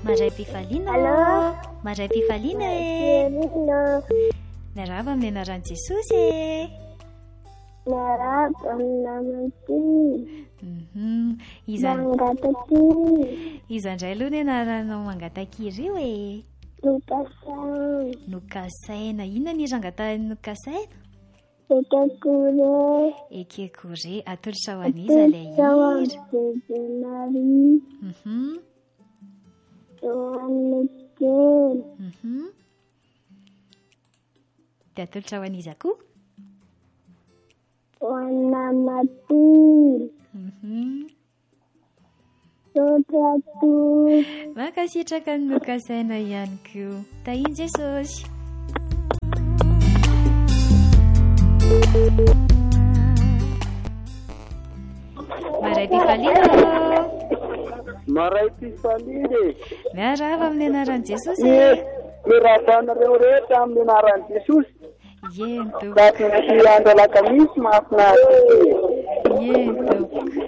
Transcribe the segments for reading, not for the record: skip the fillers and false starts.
Maray Pifaliana. Allô? Maray Pifaliana e. Miarahaba amin'ny anaran'i Jesosy e. Miarahaba amin'ny namati. Mangataky. Iza indray aloha ny anaranao Mangatakiry io e? Nokasaina. Nokasaina. Inona ny rangatany Nokasaina? Ekekure. Ekekure. Atolotra ho an'iza ilay hira? Dia atolotra ho an'iza koa? Ho anamati. Sotratu. Mankasitraka ny Nokasaina ihany koa. Tahiny Jesosy. Maray Pifaliana. Maray Pifaliana. Miarahaba amin'ny anaran'i Jesosy. Mirabanareo rehetra amin'ny anaran'i Jesosy. Ento. Taty andro alakamisy mahafinaritra. Ento.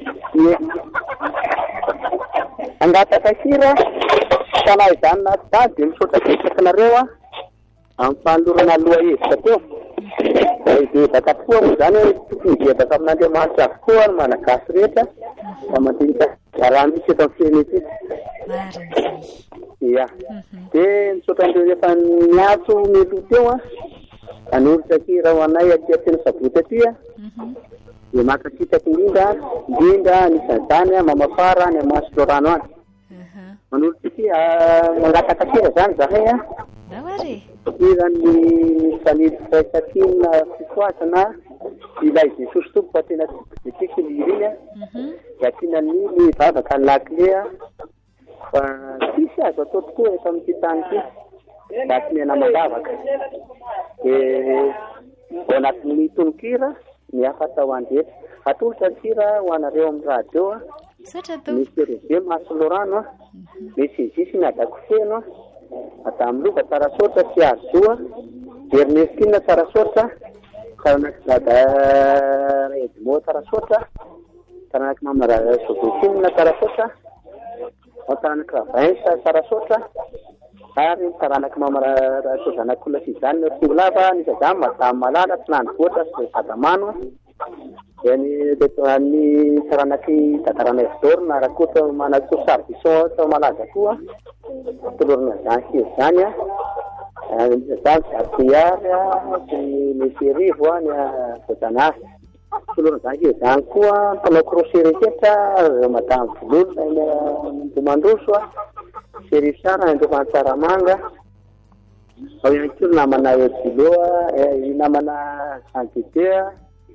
Angataka hira tanahy izany natany dia misaotra betsaka amin'ny fanolorana aloha hevitra teo. Dia baka tokoa moa izany hoe tokony hijedaka amin'Andriamanitra avokoa ny malagasy rehetra da mandinika raha misy eto amin'ny firenety. Marin'izay. Ia. Dia misaotra an'ireo efa niatso meloa teo anolotra hira ho anay aty tena sabotsy aty dia mankasitraka indrindra anisan'izany mamafara ny Masolorano any. Manolotra aty mangataka hira zany zahay Daware. Iran'ny sanidy firaisakina fitoasana ilay Jesosy tompo fa tena tiako ny hira iny dia tianany mivavaka ny lakile fa tsisy azo atao tokoa eto amin'ity tany ity da tsy mena mandavaka dia ao anatin'ny tononkira ny afata ho andeha atolotra ny hira ho anareo amin'ny radio misy reve Masolorano misy izisy miadako feno Atamluka Sarasota si Arzua Ernestine Sarasota Karanak Dada Edmo Sarasota Karanak Mamara Sobutina Sarasota Karanak Rafaensa Sarasota Hari Karanak Mamara Sosana Kula Sizan Kulava Nizam Matam Malala Plan Kota Satamano Yani Detani Karanaki Tatarana Estor Narakuta Manatu Sarpiso Malaga Tua Telurnya Zansi Zanya Zansi Artiara Misi Rivuanya Sotana Telur Zansi Zankua Kalau krusiri kita Matang Fulul Tumanduswa Sirisana Untuk Antara Manga Oh yang itu namanya Yotiloa Namanya Santitea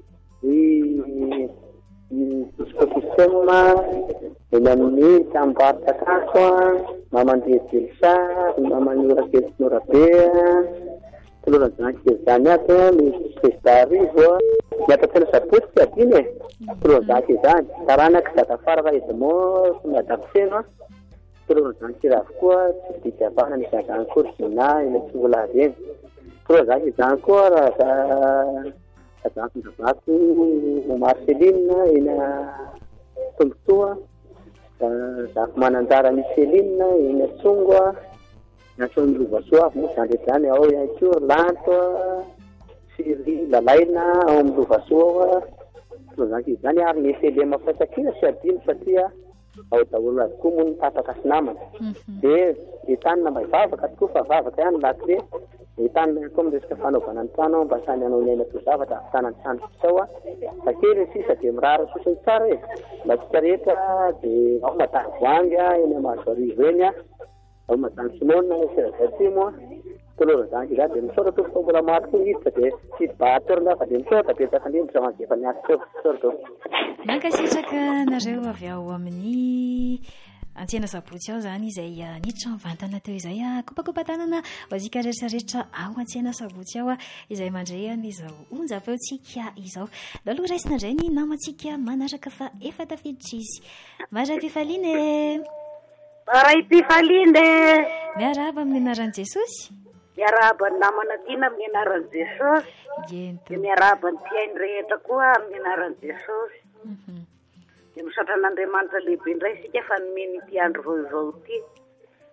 Sistema ini campur takaswa, mama dia tilsa, mama nyurah nurabea, telur nasi tanya tu misteri buat, ya tapi sebut jadi ni, telur nasi tanya, karena kita farga itu semua sudah taksina, telur nasi rafkuat, tidak apa nanti saya angkur sina ini sekolah dia, telur nasi angkur At aku Marcelina ina tumtua sa manantara ni Selina ina tsungwa na tsundru basua mo sandetani ao ya tur lanto siri lalaina ao mdu basua to zaki zani ar ni sele mafasakina siadin fatia au tawula kumun tatakas naman de itan na mai baba katkufa baba kan lakre Itan kom deska fano panantano basanya no nena tusava ta tanan san sawa takiri si sa timraro su sare la careta de mata wanga ina masori venya au mata simona se setimo tolo ta ida dem soro tu ko la marku itte si pator na padem so ta peta kandim sama ke panya sorto Mankasitraka nareo avy ao amin'ny Antsena sabotsy ao zany izay niditra mivantana teo izay kopakopa tanana vazika rehetrarehetra ao antsena sabotsy ao izay mandray an'izao onjam-peotsika izao. Da aloha raisina indray ny namantsika manaraka fa efa tafiditra izy. Maray Pifaliana e. Maray Pifaliana. Miarahaba amin'ny anaran'i Jesosy. Miarahaba ny namana tiana amin'ny anaran'i Jesosy. Ento. Miarahaba ny tiainy rehetra koa amin'ny anaran'i Jesosy. Dia misaotra an'Andriamanitra lehibe indray isika fa nomeny ity andro vaovao ity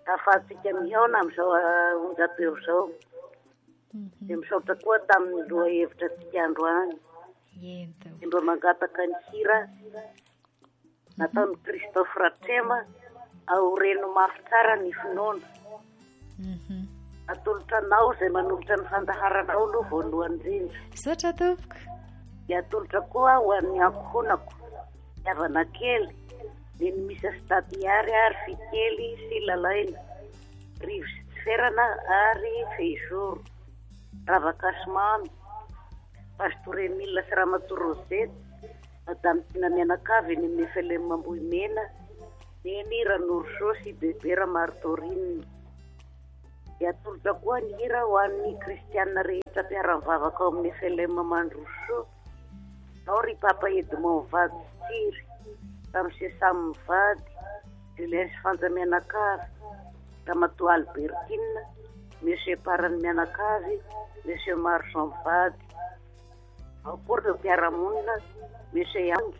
afatsika mihaona amin'izao onjam-peo izao. Dia misaotra koa tamin'ny 2 hevitra tsika androany. Dia mba mangataka ny hira nataon'i Christophe Ratrema ao reno mafy tsara ny finoana. Atolotra anao izay manolotra ny fandaharanao aloha voalohany indrindra. Misaotra tompoko. Dia atolotra koa ho an'ny ankohonako, havana kely, ny misy stadiary ary fikely sy lalaina, rivo sy tsiferana ary feizoro, ravakasimamy, pastore Emile sy Ramatoa Rosette, madame Tina Mianakavy ny Mefelem Mamboimena, neny Ranoro sy Bebera Martorine. Dia atolotra koa ny hira ho an'ny kristianina rehetra mpiara-mivavaka ao amin'ny Mefelem Mandroso, ao ry Papa Edmond Vady Tsiry, Ramose Sam Vady, Julien Fanja Mianakavy, Ramatoa Albertine, Monsieur Parany Mianakavy, Monsieur Marchand Vady, ao koa ireo mpiara-monina, Monsieur Yang,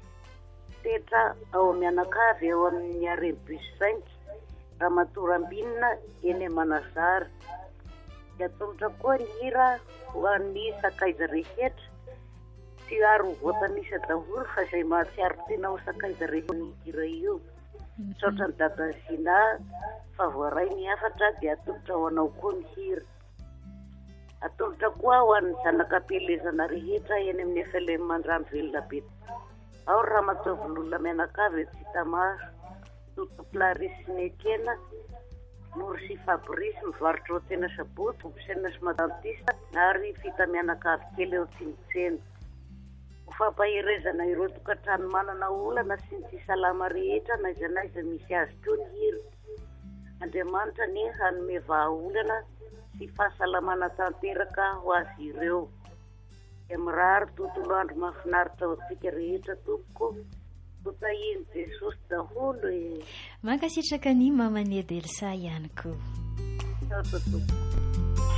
tetra ao Mianakavy ao amin'ny Arembus 5, Ramatoa Rambinina eny Manazary. Dia atolotra koa ny hira ho an'ny sakaiza rehetra, tsy aro voatanisa daholo fa izay mahatsiaro tena ho sakaiza rehetra ny hira io. Misaotra ny dada Zina fa voaray ny hafatra dia atolotra ho anao koa ny hira. Atolotra koa ho an'ny zanakam-pielezana rehetra eny amin'ny Mefelem Mandrano Velona be. Ao Ramatoa Volona Mianakavy tsy Tamaso, Toto Clarisse Nekena, Nory sy Fabrice mivarotra ao tena Saboto, Mpisena sy Madantista ary Fita Mianakavy kely eo Tsinitsena. Ho fampahirezana ireo tokantrano manana olana sy ny tsy salama rehetra na iza misy azy koa ny hira. Andriamanitra ne hanome vahaolana sy fahasalamana tanteraka ho azy ireo. Dia mirary tontolo andro mahafinaritra ao antsika rehetra tompoko. Totahiny Jesosy daholo e. Mankasitraka ny mamane Delsa ihany koa. Tompoko.